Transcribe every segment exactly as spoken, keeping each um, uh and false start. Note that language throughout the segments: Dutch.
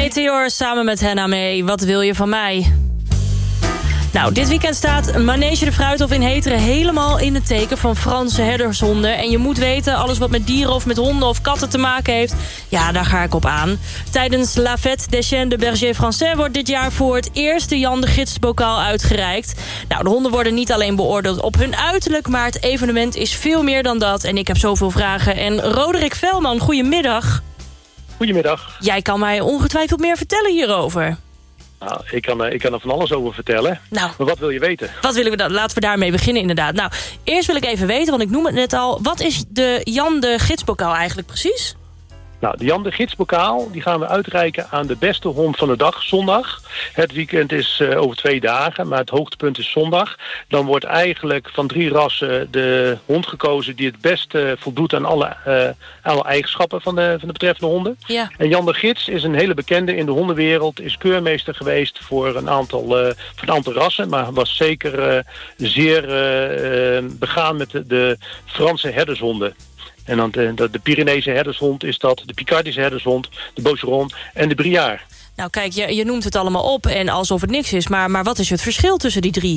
Meteor samen met Henna mee. Wat wil je van mij? Nou, dit weekend staat Manege de Fruithof in Heteren helemaal in het teken van Franse herdershonden. En je moet weten, alles wat met dieren of met honden of katten te maken heeft, ja, daar ga ik op aan. Tijdens La Fête des Chiens de Berger Français wordt dit jaar voor het eerst de Jan de Gids-bokaal uitgereikt. Nou, de honden worden niet alleen beoordeeld op hun uiterlijk, maar het evenement is veel meer dan dat. En ik heb zoveel vragen. En Roderick Velman, goedemiddag. Goedemiddag. Jij kan mij ongetwijfeld meer vertellen hierover. Nou, ik kan, ik kan er van alles over vertellen. Nou, maar wat wil je weten? Wat willen we dan? Laten we daarmee beginnen inderdaad. Nou, eerst wil ik even weten, want ik noem het net al. Wat is de Jan de Gids-bokaal eigenlijk precies? Nou, de Jan de Gids-bokaal die gaan we uitreiken aan de beste hond van de dag, zondag. Het weekend is uh, over twee dagen, maar het hoogtepunt is zondag. Dan wordt eigenlijk van drie rassen de hond gekozen die het beste voldoet aan alle, uh, alle eigenschappen van de, van de betreffende honden. Ja. En Jan de Gids is een hele bekende in de hondenwereld, is keurmeester geweest voor een aantal, uh, voor een aantal rassen, maar was zeker uh, zeer uh, uh, begaan met de, de Franse herdershonden. En dan de, de, de Pyreneese herdershond is dat, de Picardische herdershond, de Beauceron en de Briard. Nou kijk, je, je noemt het allemaal op en alsof het niks is, maar, maar wat is het verschil tussen die drie?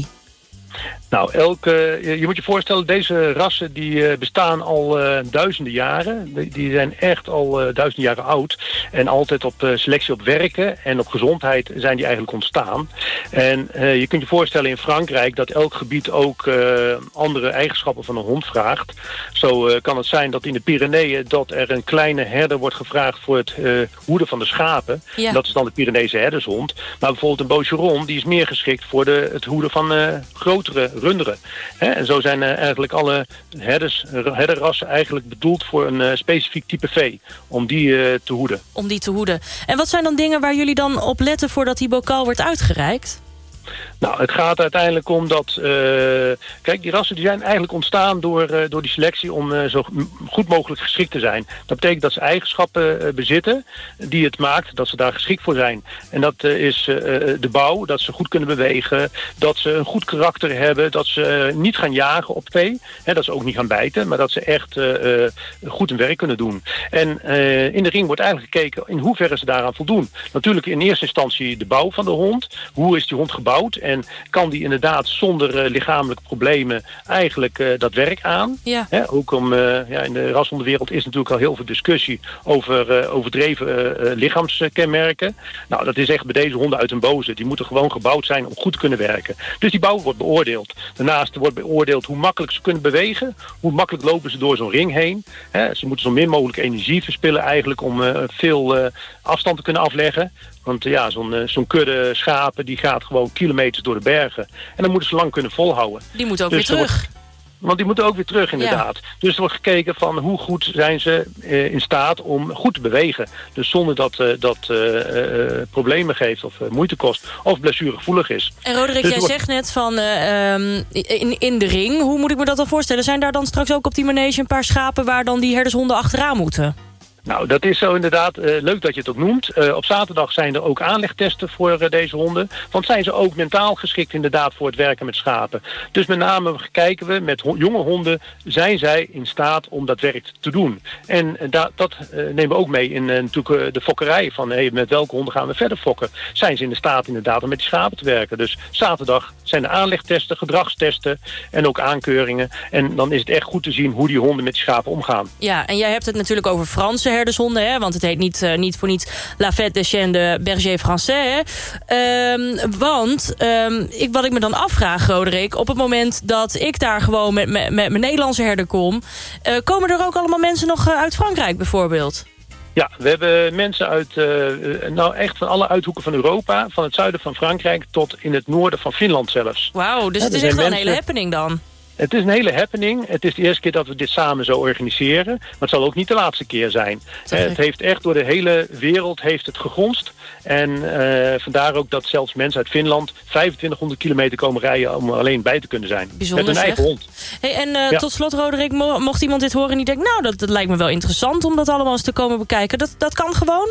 Nou, elke, je moet je voorstellen, deze rassen die bestaan al uh, duizenden jaren. Die, die zijn echt al uh, duizenden jaren oud. En altijd op uh, selectie op werken en op gezondheid zijn die eigenlijk ontstaan. En uh, je kunt je voorstellen in Frankrijk dat elk gebied ook uh, andere eigenschappen van een hond vraagt. Zo uh, kan het zijn dat in de Pyreneeën dat er een kleine herder wordt gevraagd voor het uh, hoeden van de schapen. Ja. Dat is dan de Pyreneese herdershond. Maar bijvoorbeeld een Beauceron die is meer geschikt voor de, het hoeden van uh, grotere runderen. He, en zo zijn uh, eigenlijk alle herders, herderrassen eigenlijk bedoeld voor een uh, specifiek type vee. Om die uh, te hoeden. Om die te hoeden. En wat zijn dan dingen waar jullie dan op letten voordat die bokaal wordt uitgereikt? Nou, het gaat uiteindelijk om dat... Uh, kijk, die rassen die zijn eigenlijk ontstaan door, uh, door die selectie om uh, zo goed mogelijk geschikt te zijn. Dat betekent dat ze eigenschappen uh, bezitten die het maakt dat ze daar geschikt voor zijn. En dat uh, is uh, de bouw, dat ze goed kunnen bewegen, dat ze een goed karakter hebben, dat ze uh, niet gaan jagen op vee, hè, dat ze ook niet gaan bijten, maar dat ze echt uh, uh, goed hun werk kunnen doen. En uh, in de ring wordt eigenlijk gekeken in hoeverre ze daaraan voldoen. Natuurlijk in eerste instantie de bouw van de hond. Hoe is die hond gebouwd? En kan die inderdaad zonder uh, lichamelijke problemen eigenlijk uh, dat werk aan? Ja. He, ook om, uh, ja, in de rashondenwereld is natuurlijk al heel veel discussie over uh, overdreven uh, lichaamskenmerken. Nou, dat is echt bij deze honden uit een boze. Die moeten gewoon gebouwd zijn om goed te kunnen werken. Dus die bouw wordt beoordeeld. Daarnaast wordt beoordeeld hoe makkelijk ze kunnen bewegen. Hoe makkelijk lopen ze door zo'n ring heen. He, ze moeten zo min mogelijk energie verspillen eigenlijk om uh, veel uh, afstand te kunnen afleggen. Want ja, zo'n uh, zo'n kudde schapen die gaat gewoon kilometers door de bergen. En dan moeten ze lang kunnen volhouden. Die moeten ook dus weer terug. Wordt, want die moeten ook weer terug inderdaad. Ja. Dus er wordt gekeken van hoe goed zijn ze uh, in staat om goed te bewegen. Dus zonder dat uh, dat uh, uh, problemen geeft of uh, moeite kost. Of blessuregevoelig is. En Roderick, dus jij wordt... zegt net van uh, um, in, in de ring. Hoe moet ik me dat dan voorstellen? Zijn daar dan straks ook op die manege een paar schapen waar dan die herdershonden achteraan moeten? Nou, dat is zo inderdaad. Uh, leuk dat je het ook noemt. Uh, op zaterdag zijn er ook aanlegtesten voor uh, deze honden. Want zijn ze ook mentaal geschikt inderdaad voor het werken met schapen. Dus met name kijken we met ho- jonge honden, zijn zij in staat om dat werk te doen. En uh, da- dat uh, nemen we ook mee in uh, natuurlijk uh, de fokkerij. Van hey, met welke honden gaan we verder fokken? Zijn ze in de staat inderdaad om met die schapen te werken? Dus zaterdag zijn er aanlegtesten, gedragstesten en ook aankeuringen. En dan is het echt goed te zien hoe die honden met die schapen omgaan. Ja, en jij hebt het natuurlijk over Franse herdershonden, hè? Want het heet niet, uh, niet voor niets La Fête des Chiens de Berger Français. Hè? Um, want um, ik, wat ik me dan afvraag, Roderick, op het moment dat ik daar gewoon met, met, met mijn Nederlandse herder kom, uh, komen er ook allemaal mensen nog uh, uit Frankrijk bijvoorbeeld? Ja, we hebben mensen uit, uh, nou echt van alle uithoeken van Europa, van het zuiden van Frankrijk tot in het noorden van Finland zelfs. Wauw, dus ja, het is echt wel mensen... een hele happening dan. Het is een hele happening. Het is de eerste keer dat we dit samen zo organiseren. Maar het zal ook niet de laatste keer zijn. Uh, het heeft echt door de hele wereld heeft het gegonst. En uh, vandaar ook dat zelfs mensen uit Finland vijfentwintighonderd kilometer komen rijden om er alleen bij te kunnen zijn. Bijzonder, met hun eigen zeg. hond. Hey, en uh, ja. tot slot, Roderick, mocht iemand dit horen en die denkt, nou, dat, dat lijkt me wel interessant om dat allemaal eens te komen bekijken. Dat, dat kan gewoon?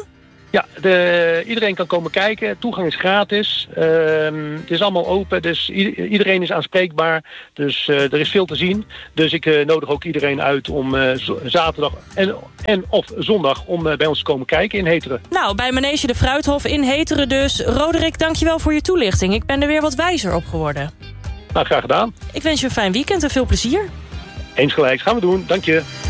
Ja, de, iedereen kan komen kijken. Toegang is gratis. Uh, het is allemaal open, dus i- iedereen is aanspreekbaar. Dus uh, er is veel te zien. Dus ik uh, nodig ook iedereen uit om uh, z- zaterdag en, en of zondag om uh, bij ons te komen kijken in Heteren. Nou, bij Manege de Fruithof in Heteren dus. Roderick, dankjewel voor je toelichting. Ik ben er weer wat wijzer op geworden. Nou, graag gedaan. Ik wens je een fijn weekend en veel plezier. Eens gelijk, gaan we doen. Dank je.